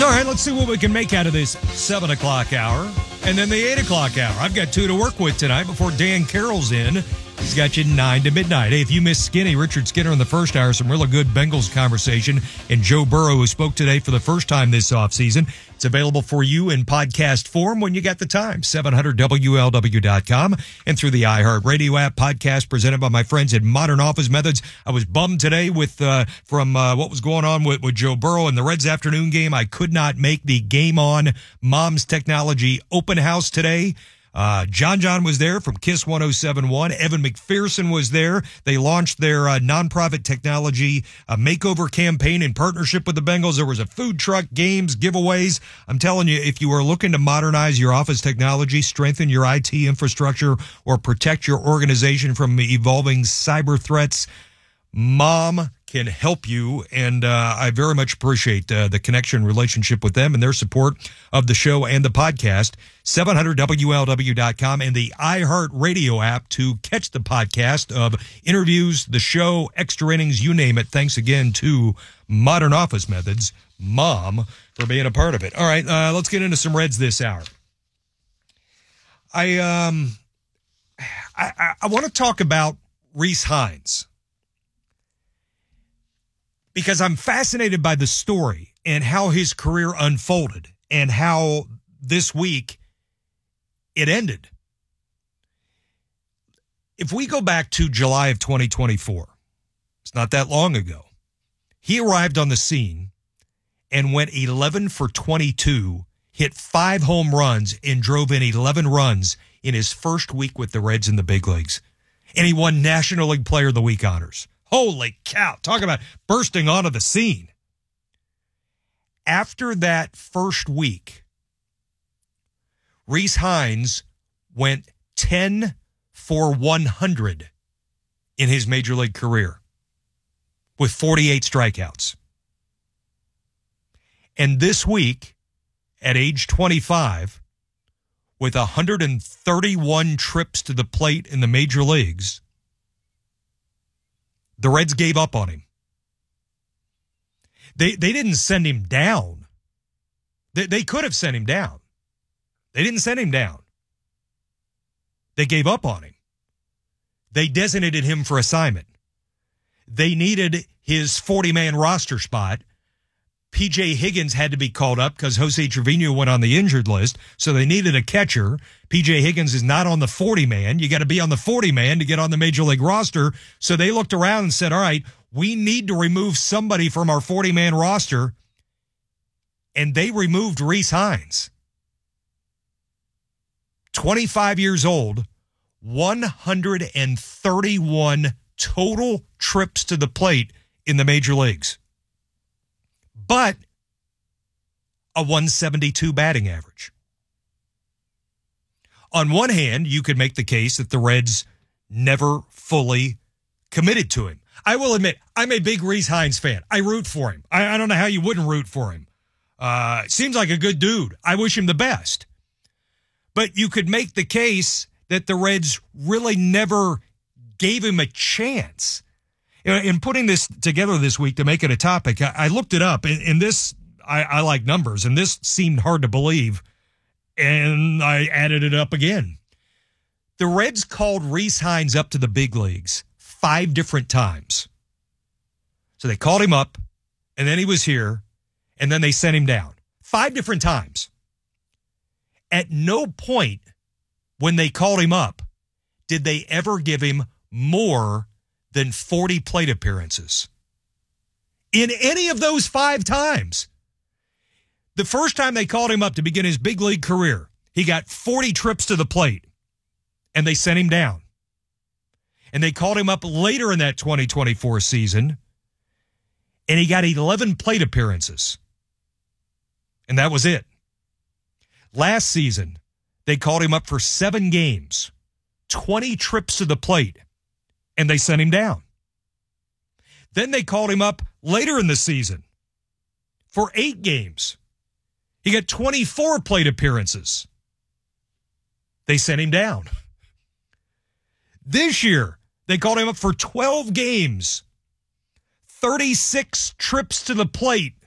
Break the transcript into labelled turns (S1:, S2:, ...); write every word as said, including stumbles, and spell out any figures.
S1: all right. Let's see what we can make out of this seven o'clock hour and then the eight o'clock hour. I've got two to work with tonight before Dan Carroll's in. He's got you nine to midnight. Hey, if you missed Skinny, Richard Skinner in the first hour, some really good Bengals conversation, and Joe Burrow, who spoke today for the first time this offseason. It's available for you in podcast form when you get the time, seven hundred W L W dot com, and through the iHeartRadio app. Podcast presented by my friends at Modern Office Methods. I was bummed today with uh, from uh, what was going on with, with Joe Burrow in the Reds afternoon game. I could not make the Game On Mom's Technology open house today. Uh, John John was there from KISS one oh seven point one. Evan McPherson was there. They launched their uh, nonprofit technology uh, makeover campaign in partnership with the Bengals. There was a food truck, games, giveaways. I'm telling you, if you are looking to modernize your office technology, strengthen your I T infrastructure, or protect your organization from evolving cyber threats, Mom can help you, and uh, I very much appreciate uh, the connection relationship with them and their support of the show and the podcast. seven hundred W L W dot com and the iHeartRadio app to catch the podcast of interviews, the show, extra innings, you name it. Thanks again to Modern Office Methods, Mom, for being a part of it. All right, uh, let's get into some Reds this hour. I um, I, I, I want to talk about Rece Hinds, because I'm fascinated by the story and how his career unfolded and how this week it ended. If we go back to July of twenty twenty-four, it's not that long ago, he arrived on the scene and went eleven for twenty-two, hit five home runs, and drove in eleven runs in his first week with the Reds in the big leagues. And he won National League Player of the Week honors. Holy cow. Talk about bursting onto the scene. After that first week, Rece Hinds went ten for one hundred in his major league career with forty-eight strikeouts. And this week, at age twenty-five, with one hundred thirty-one trips to the plate in the major leagues, the Reds gave up on him. They they didn't send him down. They, they could have sent him down. They didn't send him down. They gave up on him. They designated him for assignment. They needed his forty-man roster spot. P J Higgins had to be called up because Jose Trevino went on the injured list, so they needed a catcher. P J Higgins is not on the forty-man. You got to be on the forty-man to get on the Major League roster. So they looked around and said, all right, we need to remove somebody from our forty-man roster, and they removed Rece Hinds. twenty-five years old, one hundred thirty-one total trips to the plate in the major leagues, but a one seventy-two batting average. On one hand, you could make the case that the Reds never fully committed to him. I will admit, I'm a big Rece Hinds fan. I root for him. I, I don't know how you wouldn't root for him. Uh, seems like a good dude. I wish him the best. But you could make the case that the Reds really never gave him a chance. In putting this together this week to make it a topic, I looked it up, and this, I, I like numbers, and this seemed hard to believe, and I added it up again. The Reds called Rece Hinds up to the big leagues five different times. So they called him up, and then he was here, and then they sent him down. Five different times. At no point when they called him up did they ever give him more than forty plate appearances. In any of those five times. The first time they called him up to begin his big league career, he got forty trips to the plate, and they sent him down. And they called him up later in that twenty twenty-four season, and he got eleven plate appearances. And that was it. Last season, they called him up for seven games, twenty trips to the plate, and they sent him down. Then they called him up later in the season for eight games. He got twenty-four plate appearances. They sent him down. This year, they called him up for twelve games, thirty-six trips to the plate,